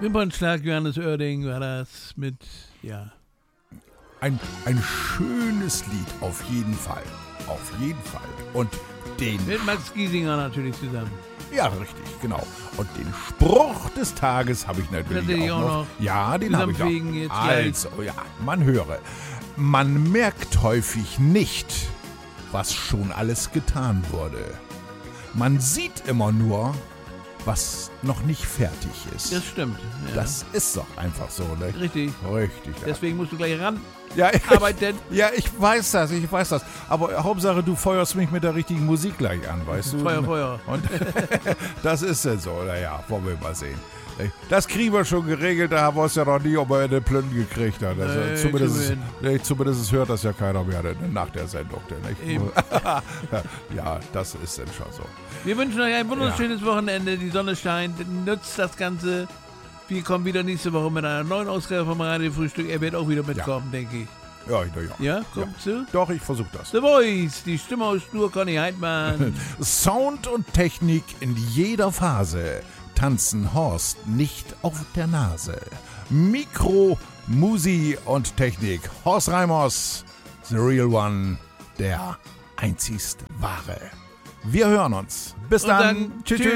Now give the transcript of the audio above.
Wimpernschlag, Johannes Oerding war das mit, ja. Ein schönes Lied, auf jeden Fall. Auf jeden Fall. Und den... Mit Max Giesinger natürlich zusammen. Ja, richtig, genau. Und den Spruch des Tages habe ich natürlich auch noch. Ja, den habe ich noch. Jetzt also, ja, man höre. Man merkt häufig nicht, was schon alles getan wurde. Man sieht immer nur, was noch nicht fertig ist. Das stimmt. Ja. Das ist doch einfach so, ne? Richtig. Richtig. Ja. Deswegen musst du gleich ran. Ja, arbeiten. Ja, ich weiß das. Aber Hauptsache, du feuerst mich mit der richtigen Musik gleich an, weißt du? Feuer. Und das ist denn so. Naja, wollen wir mal sehen. Das kriegen wir schon geregelt, da haben wir es ja noch nie, ob er eine Plünn gekriegt hat. Also zumindest hört das ja keiner mehr nach der Sendung. Ja, das ist dann schon so. Wir wünschen euch ein wunderschönes Wochenende. Die Sonne scheint. Nutzt das Ganze. Wir kommen wieder nächste Woche mit einer neuen Ausgabe vom Radio-Frühstück. Er wird auch wieder mitkommen, denke ich. Ja. Ja, kommt zu? Doch, ich versuche das. The Voice, die Stimme aus Stur, Conny Heidmann. Sound und Technik in jeder Phase. Tanzen Horst nicht auf der Nase. Mikro, Musi und Technik. Horst Reimers, the real one, der einzigst wahre. Wir hören uns. Bis dann. Tschüss.